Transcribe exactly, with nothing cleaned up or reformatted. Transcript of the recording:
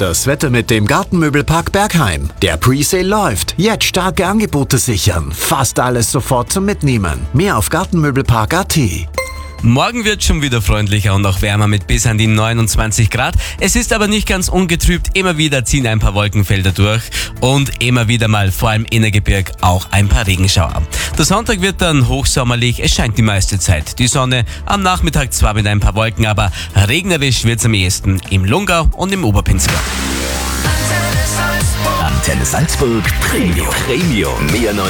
Das Wetter mit dem Gartenmöbelpark Bergheim. Der Presale läuft. Jetzt starke Angebote sichern. Fast alles sofort zum Mitnehmen. Mehr auf gartenmöbelpark punkt a t. Morgen wird schon wieder freundlicher und auch wärmer mit bis an die neunundzwanzig Grad. Es ist aber nicht ganz ungetrübt, immer wieder ziehen ein paar Wolkenfelder durch und immer wieder mal, vor allem in der Gebirg, auch ein paar Regenschauer. Der Sonntag wird dann hochsommerlich, es scheint die meiste Zeit. Die Sonne am Nachmittag zwar mit ein paar Wolken, aber regnerisch wird's am ehesten im Lungau und im Oberpinzgau. Antenne Salzburg Premium. Premium. Mehr Neues